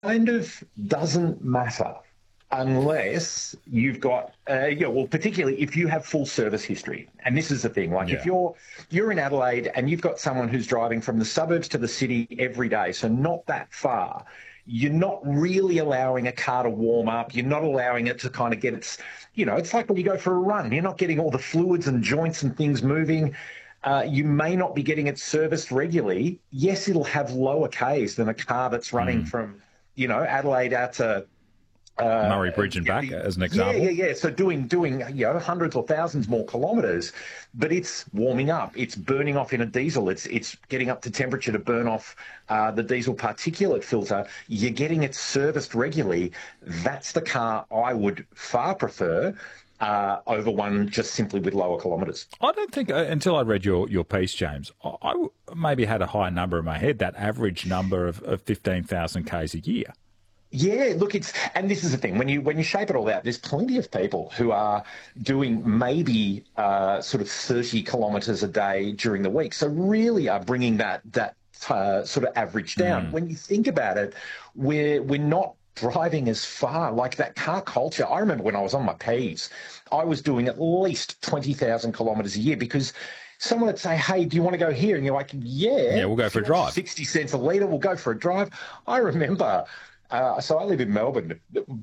kind of doesn't matter unless you've got, well, particularly if you have full service history. And this is the thing, like if Yeah. you're in Adelaide and you've got someone who's driving from the suburbs to the city every day, so not that far, you're not really allowing a car to warm up. You're not allowing it to kind of get its, it's like when you go for a run. You're not getting all the fluids and joints and things moving. You may not be getting it serviced regularly. Yes, it'll have lower Ks than a car that's running from, Adelaide out to Murray Bridge and back, as an yeah, example. yeah, yeah. So doing hundreds or thousands more kilometres, but it's warming up. It's burning off in a diesel. It's getting up to temperature to burn off the diesel particulate filter. You're getting it serviced regularly. That's the car I would far prefer over one just simply with lower kilometres. I don't think, until I read your piece, James, I maybe had a high number in my head, that average number of 15,000 Ks a year. Yeah, look, and this is the thing, when you shape it all out, there's plenty of people who are doing maybe sort of 30 kilometres a day during the week. So really are bringing that sort of average down. When you think about it, we're not driving as far, like that car culture. I remember when I was on my P's, I was doing at least 20,000 kilometres a year because someone would say, hey, do you want to go here? And you're like, Yeah, we'll go for a drive. 60 cents a litre, we'll go for a drive. I remember, so I live in Melbourne.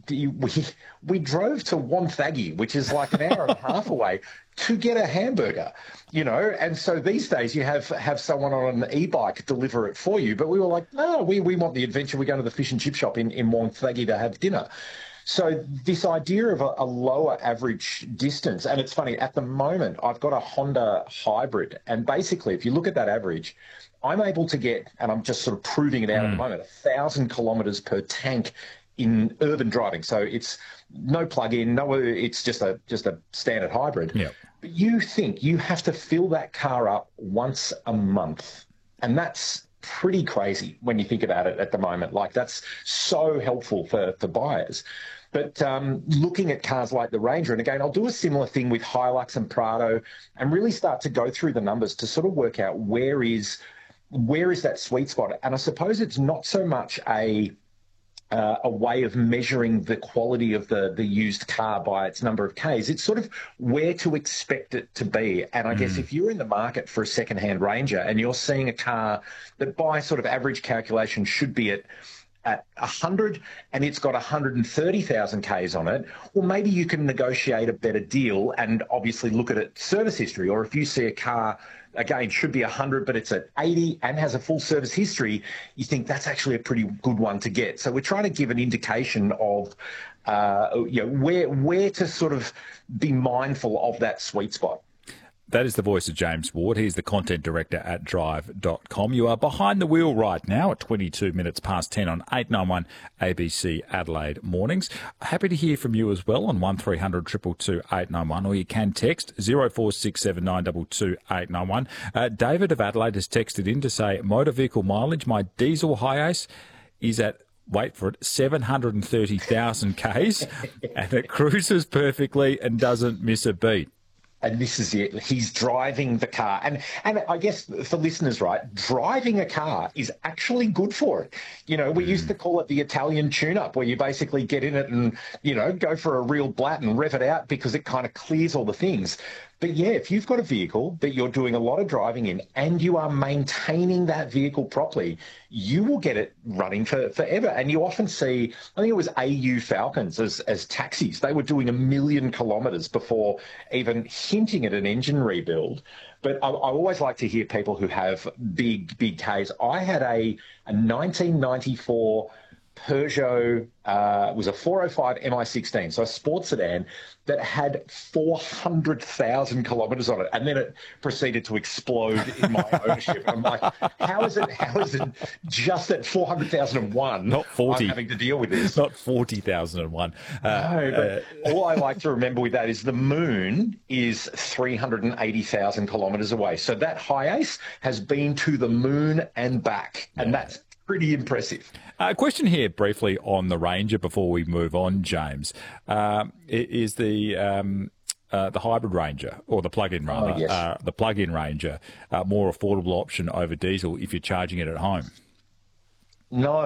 We drove to Wonthaggi, which is like an hour and a half away, to get a hamburger, And so these days you have someone on an e-bike deliver it for you. But we were like, no, we want the adventure. We're going to the fish and chip shop in Wonthaggi to have dinner. So this idea of a lower average distance, and it's funny, at the moment, I've got a Honda hybrid, and basically, if you look at that average, I'm able to get, and I'm just sort of proving it out at the moment, 1,000 kilometres per tank in urban driving. So it's no plug-in, it's just a standard hybrid. Yeah. But you think you have to fill that car up once a month, and that's pretty crazy when you think about it at the moment. Like, that's so helpful for buyers. But looking at cars like the Ranger, and again, I'll do a similar thing with Hilux and Prado and really start to go through the numbers to sort of work out where is that sweet spot. And I suppose it's not so much a way of measuring the quality of the used car by its number of Ks. It's sort of where to expect it to be. And I guess if you're in the market for a second-hand Ranger and you're seeing a car that by sort of average calculation should be at 100 and it's got 130,000 Ks on it, well, maybe you can negotiate a better deal and obviously look at its service history. Or if you see a car, again, should be 100, but it's at 80 and has a full service history, you think that's actually a pretty good one to get. So we're trying to give an indication of where to sort of be mindful of that sweet spot. That is the voice of James Ward. He's the content director at drive.com. You are behind the wheel right now at 22 minutes past 10 on 891 ABC Adelaide Mornings. Happy to hear from you as well on 1300 222 891, or you can text 0467 891. David of Adelaide has texted in to say, motor vehicle mileage, my diesel Hiace is at, wait for it, 730,000 Ks and it cruises perfectly and doesn't miss a beat. And this is it. He's driving the car. And I guess for listeners, right, driving a car is actually good for it. We used to call it the Italian tune-up, where you basically get in it and, go for a real blat and rev it out because it kind of clears all the things. But yeah, if you've got a vehicle that you're doing a lot of driving in and you are maintaining that vehicle properly, you will get it running for forever. And you often see, I think it was AU Falcons as taxis. They were doing 1 million kilometres before even hinting at an engine rebuild. But I always like to hear people who have big Ks. I had a 1994 Peugeot, was a 405 MI16, so a sports sedan that had 400,000 kilometres on it, and then it proceeded to explode in my ownership. I'm like, how is it just at 400,001? Not 40. I'm having to deal with this. Not 40,001. No, but all I like to remember with that is the moon is 380,000 kilometres away. So that Hiace has been to the moon and back, and that's pretty impressive. A question here briefly on the Ranger before we move on, James. Is the hybrid Ranger or the plug-in Ranger, yes. the plug-in Ranger, more affordable option over diesel if you're charging it at home? No,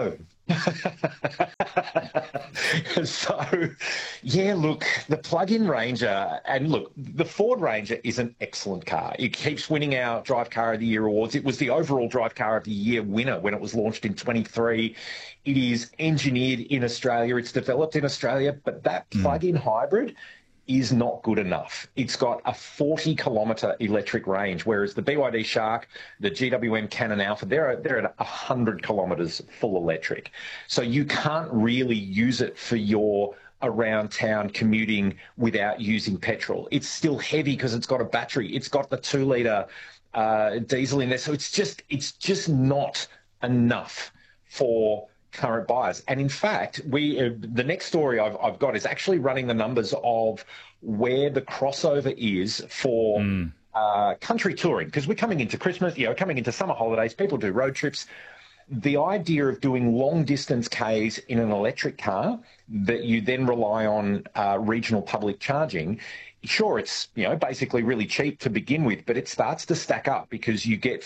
So, yeah, look, the plug-in Ranger, and look, the Ford Ranger is an excellent car. It keeps winning our Drive Car of the Year awards. It was the overall Drive Car of the Year winner when it was launched in 23. It is engineered in Australia. It's developed in Australia, but that plug-in hybrid is not good enough. It's got a 40-kilometre electric range, whereas the BYD Shark, the GWM Cannon Alpha, they're at 100 kilometres full electric. So you can't really use it for your around town commuting without using petrol. It's still heavy because it's got a battery. It's got the 2-litre diesel in there. So it's just not enough for current buyers. And in fact, the next story I've got is actually running the numbers of where the crossover is for country touring, because we're coming into Christmas, coming into summer holidays, people do road trips. The idea of doing long distance Ks in an electric car that you then rely on regional public charging. Sure, it's basically really cheap to begin with, but it starts to stack up because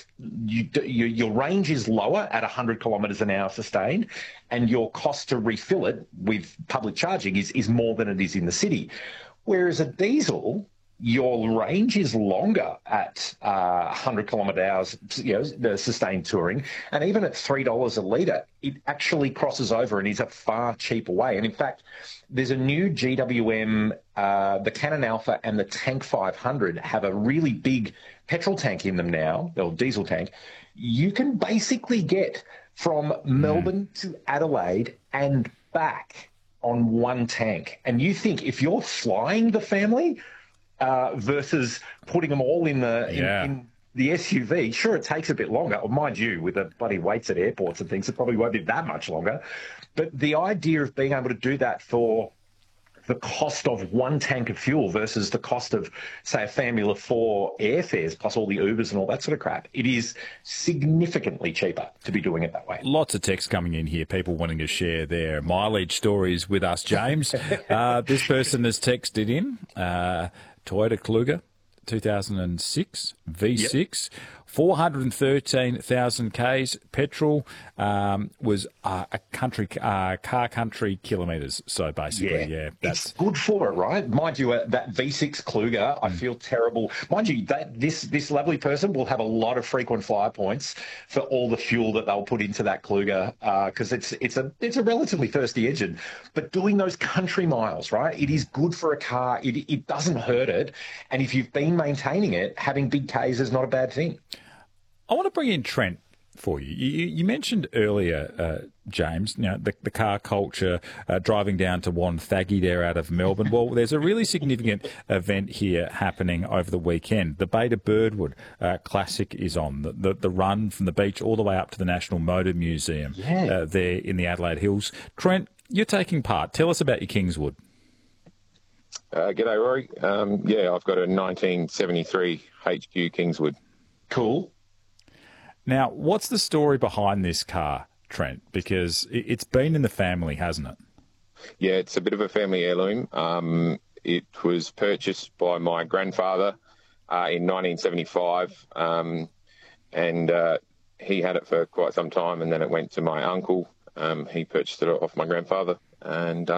your range is lower at 100 kilometres an hour sustained, and your cost to refill it with public charging is more than it is in the city. Whereas a diesel, your range is longer at 100 kilometre hours, the sustained touring, and even at $3 a litre, it actually crosses over and is a far cheaper way. And in fact, there's a new GWM, the Cannon Alpha and the Tank 500 have a really big petrol tank in them now, or diesel tank. You can basically get from Melbourne to Adelaide and back on one tank. And you think if you're flying the family versus putting them all in the SUV, sure, it takes a bit longer. Well, mind you, with the bloody waits at airports and things, it probably won't be that much longer. But the idea of being able to do that for the cost of one tank of fuel versus the cost of, say, a family of 4 airfares plus all the Ubers and all that sort of crap, it is significantly cheaper to be doing it that way. Lots of text coming in here, people wanting to share their mileage stories with us, James. This person has texted in, Toyota Kluger, 2006, V6, 413,000 Ks. Petrol was a country kilometres. So basically, it's good for it, right? Mind you, that V6 Kluger, I feel terrible. Mind you, that this lovely person will have a lot of frequent flyer points for all the fuel that they'll put into that Kluger because it's a relatively thirsty engine. But doing those country miles, right? It is good for a car. It doesn't hurt it, and if you've been maintaining it, having big Ks is not a bad thing. I want to bring in Trent for you. You mentioned earlier, James, the car culture, driving down to Wonthaggi there out of Melbourne. Well, there's a really significant event here happening over the weekend. The Bay to Birdwood Classic is on. The run from the beach all the way up to the National Motor Museum there in the Adelaide Hills. Trent, you're taking part. Tell us about your Kingswood. G'day, Rory. I've got a 1973 HQ Kingswood. Cool. Now, what's the story behind this car, Trent? Because it's been in the family, hasn't it? Yeah, it's a bit of a family heirloom. It was purchased by my grandfather in 1975, and he had it for quite some time, and then it went to my uncle. He purchased it off my grandfather, and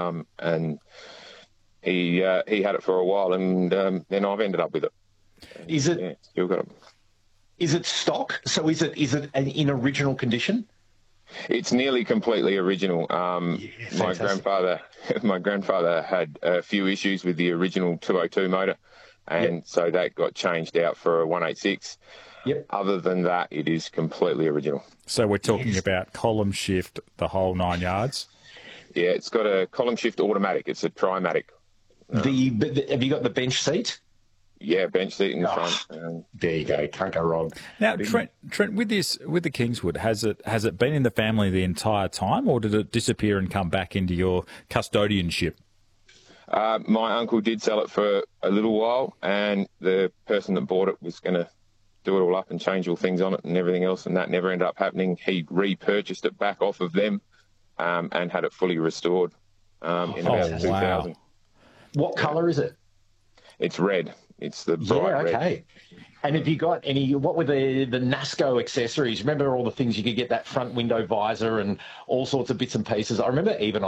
he had it for a while, and then I've ended up with it. Is it? Yeah, still got it. Is it stock? So is it in original condition? It's nearly completely original. My grandfather had a few issues with the original 202 motor, and so that got changed out for a 186. Yep. Other than that, it is completely original. So we're talking about column shift, the whole 9 yards? Yeah, it's got a column shift automatic. It's a Trimatic. Have you got the bench seat? Yeah, bench seat in the front. There you go. Can't go wrong. Now, Trent, with the Kingswood, has it been in the family the entire time, or did it disappear and come back into your custodianship? My uncle did sell it for a little while, and the person that bought it was going to do it all up and change all things on it and everything else, and that never ended up happening. He repurchased it back off of them and had it fully restored in about 2000. What colour is it? It's red. It's the bright red. Okay. And have you got any, what were the NASCO accessories? Remember all the things you could get, that front window visor and all sorts of bits and pieces? I remember even